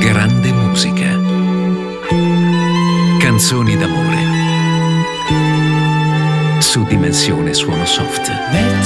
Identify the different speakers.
Speaker 1: grande musica. Canzoni d'amore su Dimensione Suono Soft.